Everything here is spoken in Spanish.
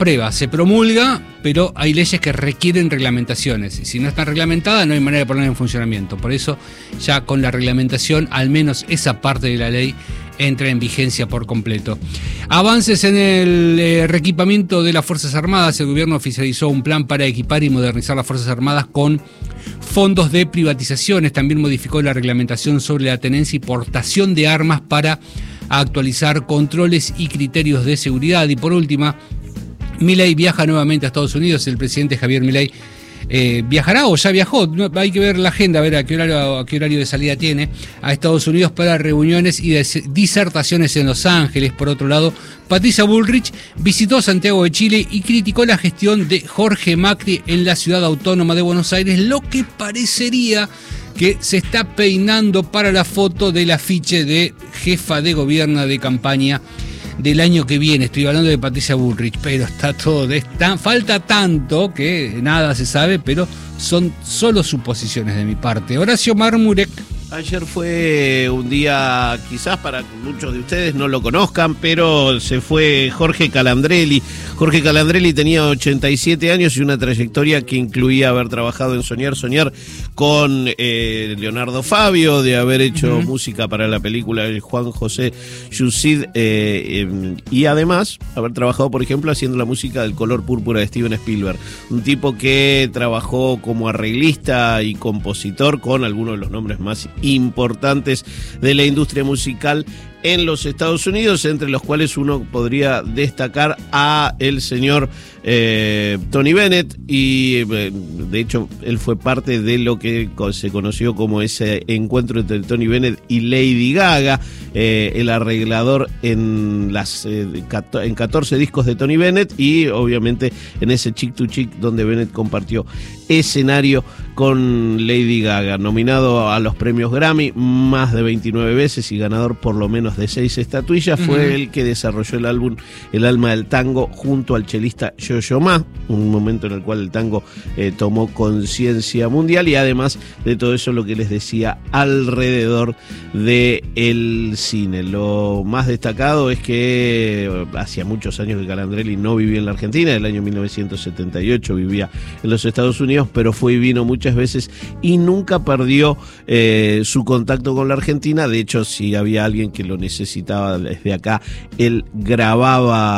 prueba, se promulga, pero hay leyes que requieren reglamentaciones. Y si no están reglamentadas, no hay manera de ponerlas en funcionamiento. Por eso, ya con la reglamentación, al menos esa parte de la ley entra en vigencia por completo. Avances en el reequipamiento de las Fuerzas Armadas. El gobierno oficializó un plan para equipar y modernizar las Fuerzas Armadas con fondos de privatizaciones. También modificó la reglamentación sobre la tenencia y portación de armas para actualizar controles y criterios de seguridad. Y por última, Milei viaja nuevamente a Estados Unidos. El presidente Javier Milei viajará o ya viajó. Hay que ver la agenda, a ver a qué horario de salida tiene a Estados Unidos para reuniones y disertaciones en Los Ángeles. Por otro lado, Patricia Bullrich visitó Santiago de Chile y criticó la gestión de Jorge Macri en la ciudad autónoma de Buenos Aires, lo que parecería que se está peinando para la foto del afiche de jefa de gobierno de campaña del año que viene. Estoy hablando de Patricia Bullrich, pero está todo falta tanto que nada se sabe, pero son solo suposiciones de mi parte. Horacio Marmurek. Ayer fue un día, quizás para muchos de ustedes no lo conozcan, pero se fue Jorge Calandrelli. Jorge Calandrelli tenía 87 años y una trayectoria que incluía haber trabajado en Soñar con Leonardo Fabio, de haber hecho música para la película de Juan José Yusid, y además haber trabajado, por ejemplo, haciendo la música del Color Púrpura de Steven Spielberg. Un tipo que trabajó como arreglista y compositor con algunos de los nombres más importantes de la industria musical en los Estados Unidos, entre los cuales uno podría destacar a el señor Tony Bennett, y de hecho él fue parte de lo que se conoció como ese encuentro entre Tony Bennett y Lady Gaga, el arreglador en 14 discos de Tony Bennett, y obviamente en ese Chick to Chick donde Bennett compartió escenario con Lady Gaga. Nominado a los premios Grammy más de 29 veces y ganador por lo menos de 6 estatuillas, fue el que desarrolló el álbum El alma del tango junto al chelista Yo-Yo Ma, un momento en el cual el tango tomó conciencia mundial, y además de todo eso lo que les decía alrededor del cine. Lo más destacado es que hacía muchos años que Calandrelli no vivía en la Argentina. El año 1978 vivía en los Estados Unidos, pero fue y vino muchas veces y nunca perdió su contacto con la Argentina. De hecho, si había alguien que lo necesitaba desde acá, él grababa